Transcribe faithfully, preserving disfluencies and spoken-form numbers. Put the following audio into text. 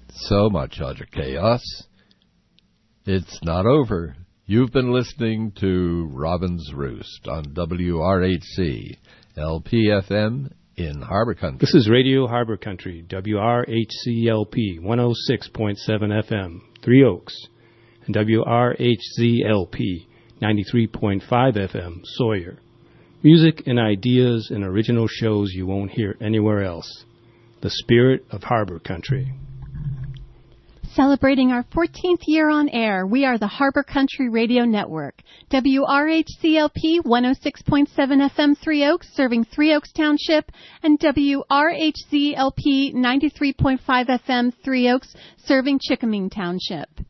so much utter chaos. It's not over. You've been listening to Robin's Roost on W R H C, L P F M in Harbor Country. This is Radio Harbor Country, W R H C L P, one oh six point seven F M, Three Oaks, and W R H Z L P, ninety-three point five F M, Sawyer. Music and ideas and original shows you won't hear anywhere else. The spirit of Harbor Country. Celebrating our fourteenth year on air, we are the Harbor Country Radio Network. W R H C L P one oh six point seven F M Three Oaks, serving Three Oaks Township, and W R H Z L P ninety-three point five F M Three Oaks, serving Chickaming Township.